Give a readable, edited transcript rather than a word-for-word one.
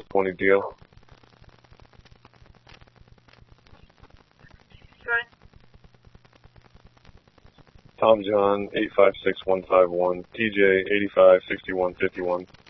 20 DL. Good. Tom John, 856151, TJ, 856151.